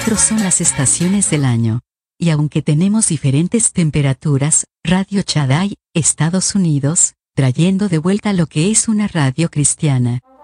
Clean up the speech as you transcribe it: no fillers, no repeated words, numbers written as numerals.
24 son las estaciones del año. Y aunque tenemos diferentes temperaturas, Radio Shaddai, Estados Unidos, trayendo de vuelta lo que es una radio cristiana.